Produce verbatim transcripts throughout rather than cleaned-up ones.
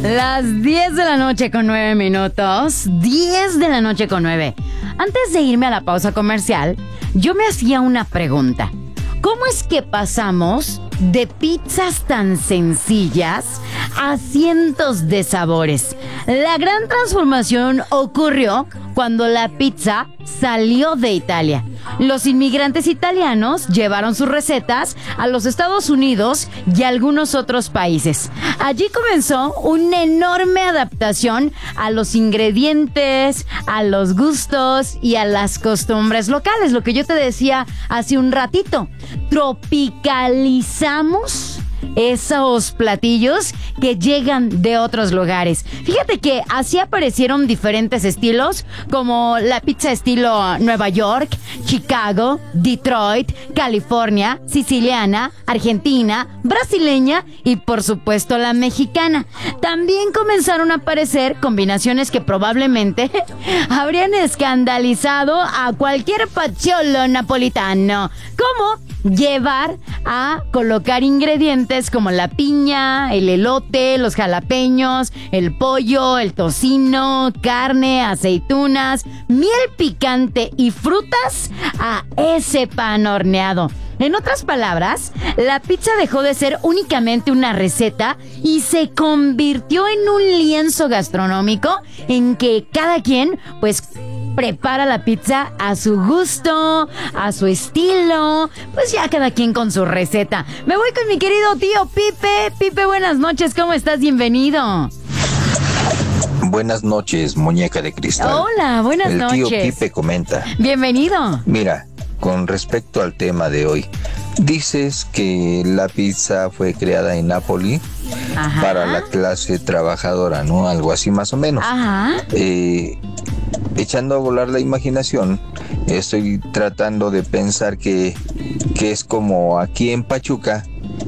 Las diez de la noche con nueve minutos. diez de la noche con nueve. Antes de irme a la pausa comercial, yo me hacía una pregunta. ¿Cómo es que pasamos de pizzas tan sencillas a cientos de sabores? La gran transformación ocurrió cuando la pizza salió de Italia. Los inmigrantes italianos llevaron sus recetas a los Estados Unidos y a algunos otros países. Allí comenzó una enorme adaptación a los ingredientes, a los gustos y a las costumbres locales. Lo que yo te decía hace un ratito. Tropicalizamos esos platillos que llegan de otros lugares. Fíjate que así aparecieron diferentes estilos, como la pizza estilo Nueva York, Chicago, Detroit, California, siciliana, argentina, brasileña y por supuesto la mexicana. También comenzaron a aparecer combinaciones que probablemente habrían escandalizado a cualquier paciolo napolitano, como llevar a colocar ingredientes como la piña, el elote, los jalapeños, el pollo, el tocino, carne, aceitunas, miel picante y frutas a ese pan horneado. En otras palabras, la pizza dejó de ser únicamente una receta y se convirtió en un lienzo gastronómico en que cada quien, pues, prepara la pizza a su gusto, a su estilo, pues ya cada quien con su receta. Me voy con mi querido tío Pipe. Pipe, buenas noches, ¿cómo estás? Bienvenido. Buenas noches, muñeca de cristal. Hola, buenas El noches. El tío Pipe comenta. Bienvenido. Mira, con respecto al tema de hoy, dices que la pizza fue creada en Nápoli. Ajá. Para la clase trabajadora, ¿no? Algo así más o menos. Ajá. Eh... Echando a volar la imaginación, estoy tratando de pensar que, que es como aquí en Pachuca,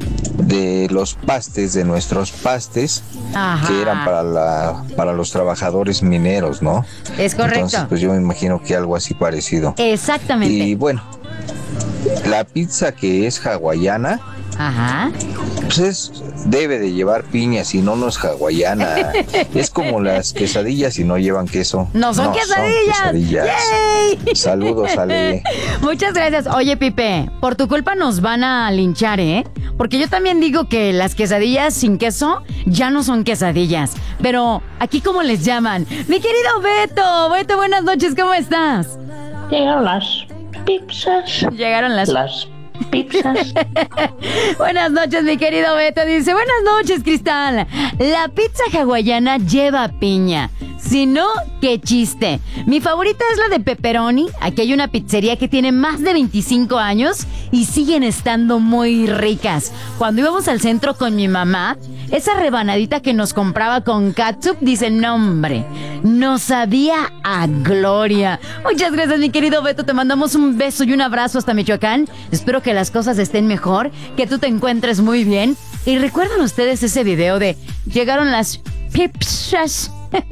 de los pastes, de nuestros pastes, ajá, que eran para la para los trabajadores mineros, ¿no? Es correcto. Entonces, pues yo me imagino que algo así parecido. Exactamente. Y bueno, la pizza que es hawaiana, ajá, pues es, debe de llevar piña, si no, no es hawaiana. Es como las quesadillas si no llevan queso. No son no, quesadillas. Son quesadillas. ¡Yay! Saludos, Ale. Muchas gracias. Oye, Pipe, por tu culpa nos van a linchar, ¿eh? Porque yo también digo que las quesadillas sin queso ya no son quesadillas. Pero, ¿aquí cómo les llaman? Mi querido Beto. Beto, buenas noches, ¿cómo estás? Llegaron las pizzas. Llegaron las... Las pizzas. Buenas noches, mi querido Beto. Dice, buenas noches, Cristal. La pizza hawaiana lleva piña. Si no, qué chiste. Mi favorita es la de pepperoni. Aquí hay una pizzería que tiene más de veinticinco años y siguen estando muy ricas. Cuando íbamos al centro con mi mamá, esa rebanadita que nos compraba con catsup, dice, no hombre, nos sabía a gloria. Muchas gracias, mi querido Beto. Te mandamos un beso y un abrazo hasta Michoacán. Espero que las cosas estén mejor, que tú te encuentres muy bien. Y recuerdan ustedes ese video de llegaron las pizzas.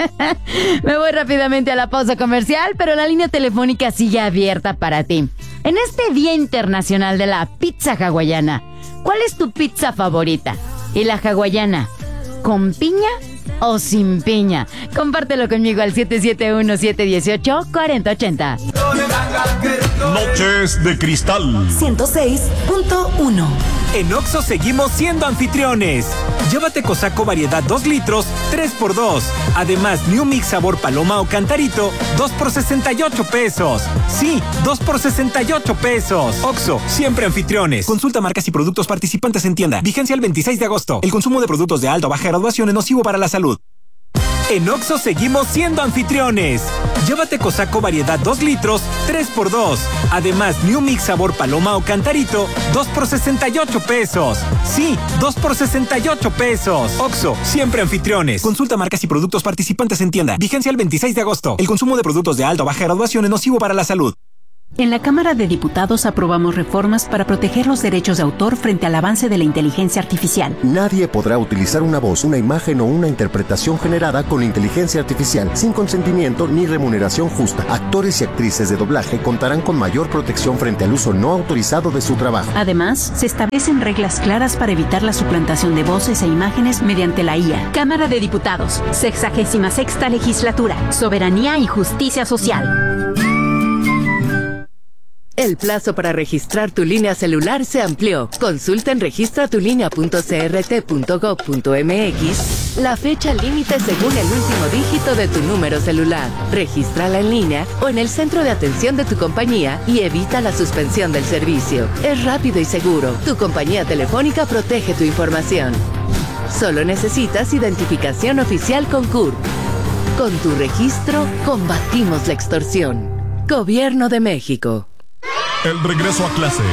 Me voy rápidamente a la pausa comercial, pero la línea telefónica sigue abierta para ti. En este Día Internacional de la Pizza Hawaiana, ¿cuál es tu pizza favorita? ¿Y la hawaiana, con piña o sin piña? Compártelo conmigo al siete siete uno, siete uno ocho, cuatro cero ocho cero. Noches de Cristal ciento seis punto uno. En Oxxo seguimos siendo anfitriones. Llévate Cosaco variedad dos litros, tres por dos. Además, New Mix sabor paloma o cantarito, dos por sesenta y ocho pesos. Sí, dos por sesenta y ocho pesos. Oxxo, siempre anfitriones. Consulta marcas y productos participantes en tienda. Vigencia el veintiséis de agosto. El consumo de productos de alta o baja graduación es nocivo para la salud. En Oxxo seguimos siendo anfitriones. Llévate Cosaco variedad dos litros, tres por dos. Además, New Mix sabor paloma o cantarito, dos por sesenta y ocho pesos. Sí, dos por sesenta y ocho pesos. Oxxo, siempre anfitriones. Consulta marcas y productos participantes en tienda. Vigencia el veintiséis de agosto. El consumo de productos de alta o baja graduación es nocivo para la salud. En la Cámara de Diputados aprobamos reformas para proteger los derechos de autor frente al avance de la inteligencia artificial. Nadie podrá utilizar una voz, una imagen o una interpretación generada con inteligencia artificial sin consentimiento ni remuneración justa. Actores y actrices de doblaje contarán con mayor protección frente al uso no autorizado de su trabajo. Además, se establecen reglas claras para evitar la suplantación de voces e imágenes mediante la I A. Cámara de Diputados, sexagésima sexta legislatura, soberanía y justicia social. El plazo para registrar tu línea celular se amplió. Consulta en registra tu línea punto c r t punto gov punto m x la fecha límite según el último dígito de tu número celular. Regístrala en línea o en el centro de atención de tu compañía y evita la suspensión del servicio. Es rápido y seguro. Tu compañía telefónica protege tu información. Solo necesitas identificación oficial con C U R P. Con tu registro, combatimos la extorsión. Gobierno de México. El regreso a clases.